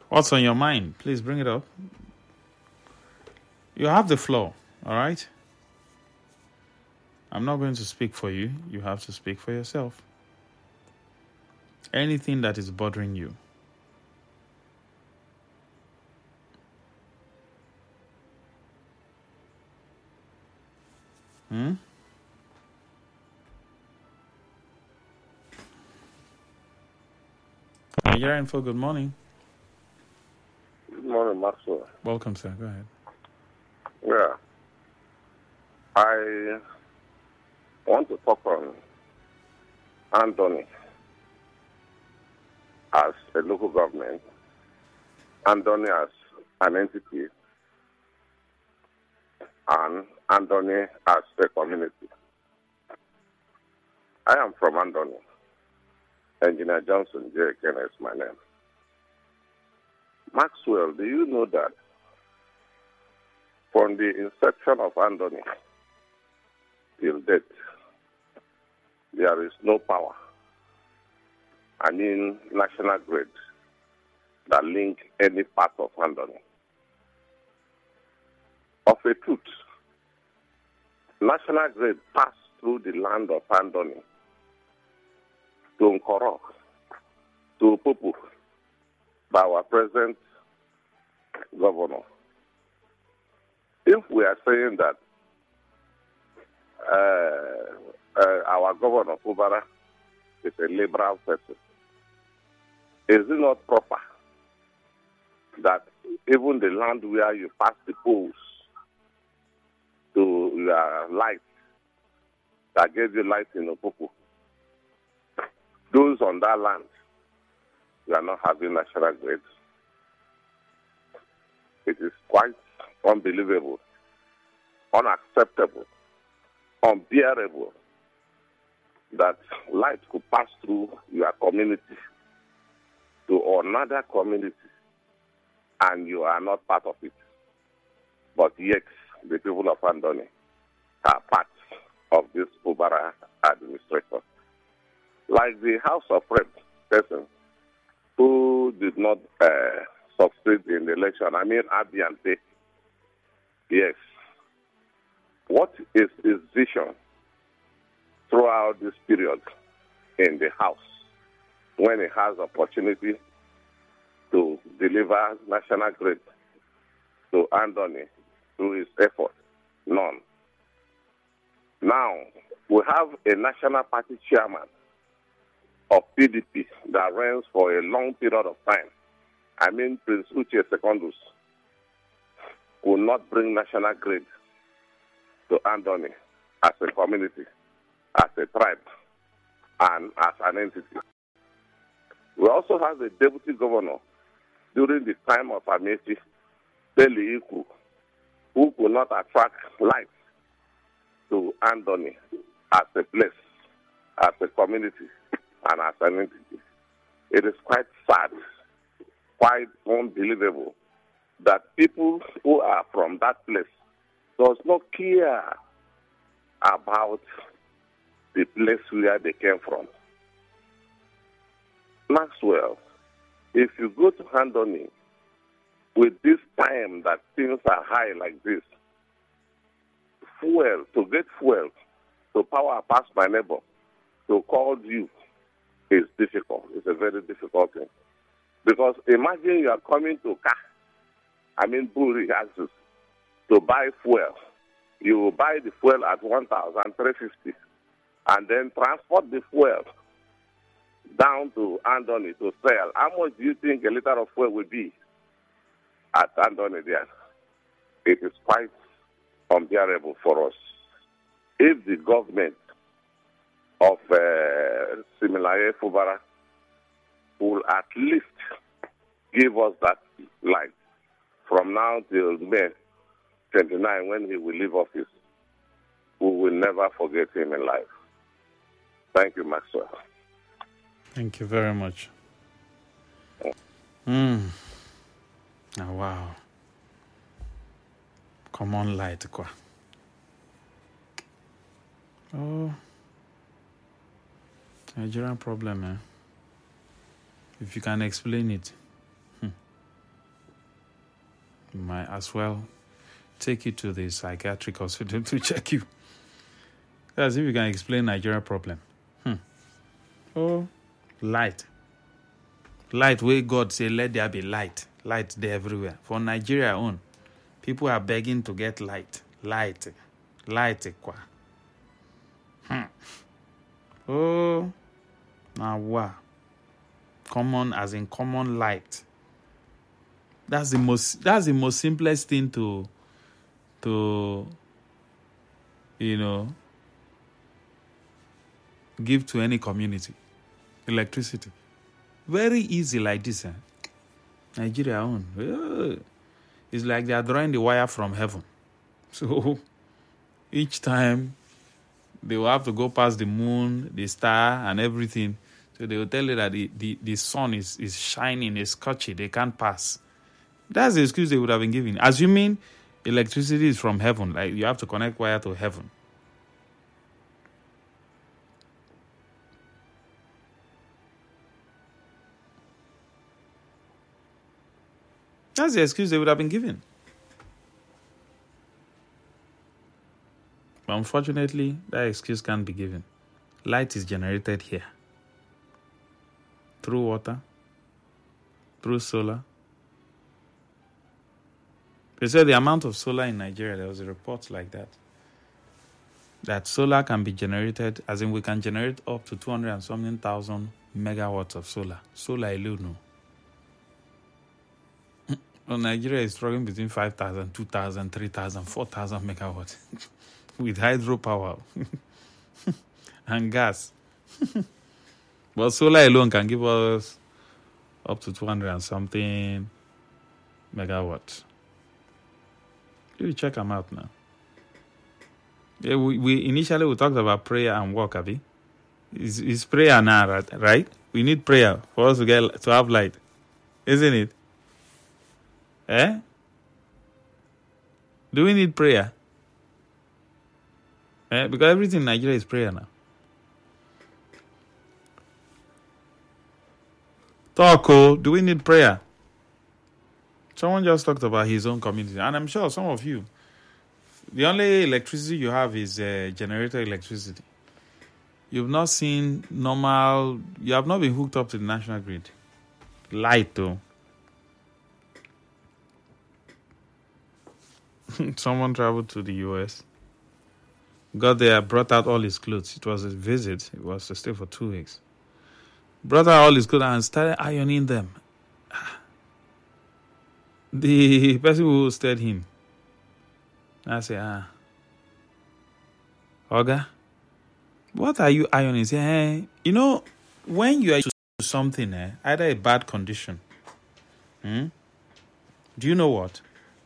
What's on your mind? Please bring it up. You have the floor, all right? I'm not going to speak for you. You have to speak for yourself. Anything that is bothering you. Nigeria Info, good morning. Good morning, Maxwell. Welcome, sir. Go ahead. Yeah. I want to talk on Andoni as a local government, Andoni as an entity, and Andoni as a community. I am from Andoni. Engineer Johnson J. Ken is my name. Maxwell, do you know that from the inception of Andoni till date, there is no power, national grid, that link any part of Andoni? Of a truth, national grid passed through the land of Andoni to Nkoro, to Pupu, by our present governor. If we are saying that our governor, Fubara, is a liberal person, is it not proper that even the land where you pass the poles to your light, that gave you light in Opoku, those on that land, we are not having national grid? It is quite unbelievable, unacceptable, unbearable that light could pass through your community to another community and you are not part of it. But yet, the people of Andoni are part of this Fubara administration. Like the House of Rep person who did not succeed in the election, Abiante. Yes. What is his vision throughout this period in the House when he has opportunity to deliver national grid to Andoni through his effort? None. Now, we have a national party chairman of PDP that reigns for a long period of time. Prince Uche Secondus will not bring national grid to Andoni as a community, as a tribe, and as an entity. We also have a deputy governor during the time of Amechi, Beli Iku, who could not attract light to Andoni as a place, as a community, and as an entity. It is quite sad, quite unbelievable that people who are from that place does not care about the place where they came from. Maxwell, if you go to Andoni with this time that things are high like this, to get fuel to power past my neighbor, to call you, is difficult. It's a very difficult thing. Because imagine you are coming to Buri Axis to buy fuel. You will buy the fuel at 1,350 and then transport the fuel down to Andoni to sell. How much do you think a liter of fuel will be at Andoni there? It is quite unbearable for us. If the government of Similaye Fubara will at least give us that light from now till May 29 when he will leave office, we will never forget him in life. Thank you, Maxwell. Thank you very much. Oh, wow. Come on, light, quoi. Oh, Nigerian problem, eh? If you can explain it. you might as well take you to the psychiatric hospital to check you. That's if you can explain Nigeria problem. Oh, light. Light where God say, let there be light. Light there everywhere. For Nigeria own, people are begging to get light. Light. Kwa. Oh, now wow. Common as in common light. That's the most simplest thing to give to any community. Electricity. Very easy like this. Nigeria own. It's like they are drawing the wire from heaven. So each time they will have to go past the moon, the star, and everything. So they will tell you that the sun is shining, is scorching, they can't pass. That's the excuse they would have been giving. Assuming electricity is from heaven, like you have to connect wire to heaven. That's the excuse they would have been given. But unfortunately, that excuse can't be given. Light is generated here. Through water. Through solar. They said the amount of solar in Nigeria, there was a report like that. That solar can be generated, as in we can generate up to 200 and something thousand megawatts of solar. Solar alone, no. Well, Nigeria is struggling between 5,000, 2,000, 3,000, 4,000 megawatts with hydropower and gas. But solar alone can give us up to 200 and something megawatts. You check them out now. Yeah, we initially talked about prayer and work, Abi. It's prayer now, right? We need prayer for us to have light, isn't it? Do we need prayer? Because everything in Nigeria is prayer now. Do we need prayer? Someone just talked about his own community, and I'm sure some of you, the only electricity you have is generator electricity. You've not seen normal, you have not been hooked up to the national grid. Light though. Someone traveled to the US, got there, brought out all his clothes. It was a visit. It was to stay for 2 weeks. Brought out all his clothes and started ironing them. The person who stared him, I said, Oga, what are you ironing? He said, when you are to something, either a bad condition, do you know what?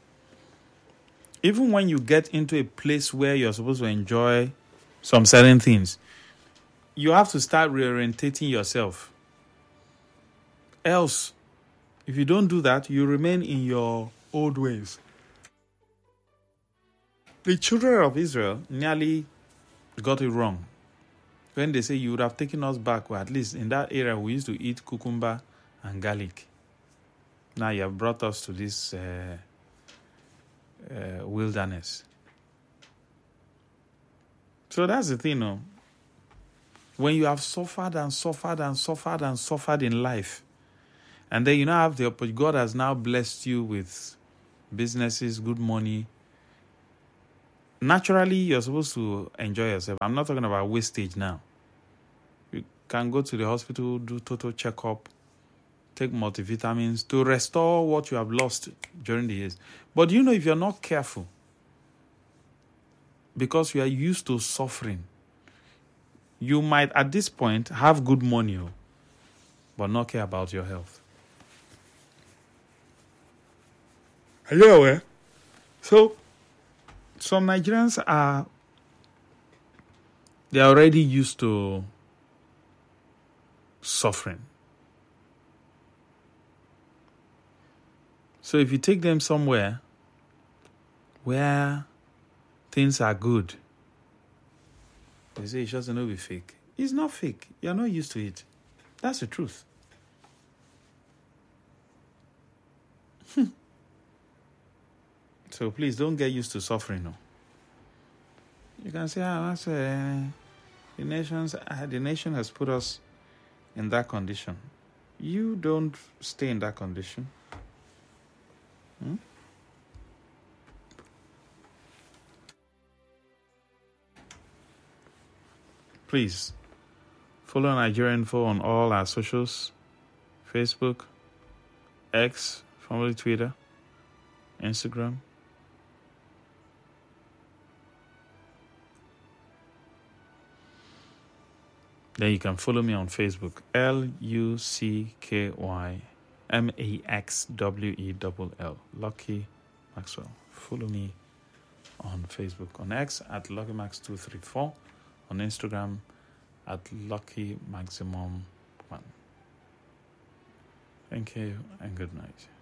Even when you get into a place where you're supposed to enjoy some certain things, you have to start reorientating yourself. Else, if you don't do that, you remain in your old ways. The children of Israel nearly got it wrong when they say you would have taken us back, or at least in that area we used to eat cucumber and garlic. Now you have brought us to this wilderness. So that's the thing, when you have suffered and suffered and suffered and suffered in life, and then you now have the opportunity, God has now blessed you with businesses, good money. Naturally, you're supposed to enjoy yourself. I'm not talking about wastage now. You can go to the hospital, do total checkup, take multivitamins to restore what you have lost during the years. But if you're not careful, because you are used to suffering, you might at this point have good money, but not care about your health. Are you aware? So, some Nigerians they're already used to suffering. So if you take them somewhere where things are good, they say it's just going to be fake. It's not fake. You're not used to it. That's the truth. So please don't get used to suffering. No. You can say, the nation has put us in that condition. You don't stay in that condition. Please follow Nigeriainfo on all our socials: Facebook, X, formerly Twitter, Instagram. Then you can follow me on Facebook, LuckyMaxwell, Lucky Maxwell. Follow me on Facebook. On X at LuckyMax234. On Instagram at LuckyMaximum1. Thank you and good night.